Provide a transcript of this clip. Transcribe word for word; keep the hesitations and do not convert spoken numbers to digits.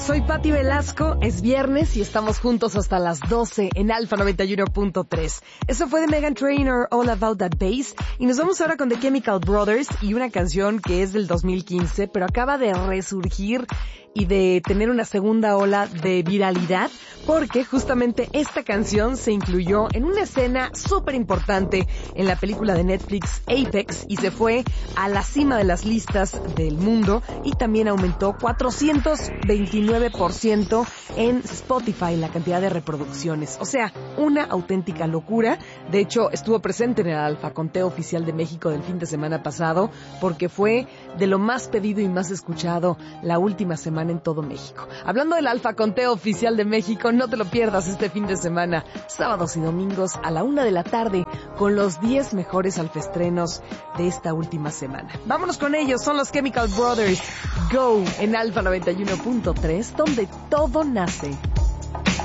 Soy Patti Velasco, es viernes y estamos juntos hasta las doce en Alfa noventa y uno punto tres. Eso fue de Meghan Trainor, All About That Bass, y nos vamos ahora con The Chemical Brothers y una canción que es del dos mil quince, pero acaba de resurgir y de tener una segunda ola de viralidad, porque justamente esta canción se incluyó en una escena súper importante en la película de Netflix Apex y se fue a la cima de las listas del mundo y también aumentó cuatrocientos veintinueve por ciento en Spotify la cantidad de reproducciones. O sea, una auténtica locura. De hecho, estuvo presente en el Alfa Conteo Oficial de México del fin de semana pasado porque fue de lo más pedido y más escuchado la última semana en todo México. Hablando del Alfa Conteo Oficial de México, no te lo pierdas este fin de semana, sábados y domingos a la una de la tarde, con los diez mejores alfestrenos de esta última semana. Vámonos con ellos, son los Chemical Brothers. Go en Alfa noventa y uno punto tres, donde todo nace.